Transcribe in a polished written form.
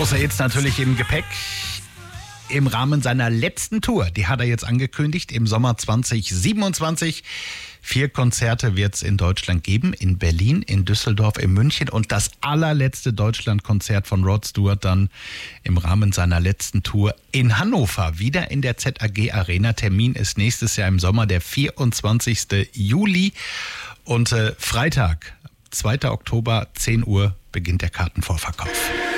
Große Hits natürlich im Gepäck. Im Rahmen seiner letzten Tour, die hat er jetzt angekündigt, im Sommer 2027. 4 Konzerte wird es in Deutschland geben, in Berlin, in Düsseldorf, in München und das allerletzte Deutschlandkonzert von Rod Stewart dann im Rahmen seiner letzten Tour in Hannover, wieder in der ZAG Arena. Termin ist nächstes Jahr im Sommer, der 24. Juli und Freitag, 2. Oktober, 10 Uhr beginnt der Kartenvorverkauf.